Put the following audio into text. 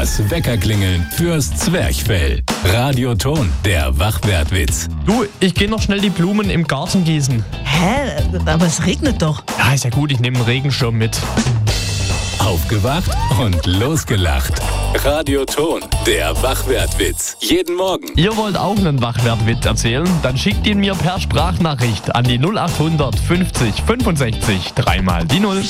Das Weckerklingeln fürs Zwerchfell. Radioton, der Wachwertwitz. Du, ich gehe noch schnell die Blumen im Garten gießen. Hä? Aber es regnet doch. Ja, ist ja gut, ich nehme einen Regenschirm mit. Aufgewacht und losgelacht. Radioton, der Wachwertwitz. Jeden Morgen. Ihr wollt auch einen Wachwertwitz erzählen? Dann schickt ihn mir per Sprachnachricht an die 0800 50 65 3 mal die 0.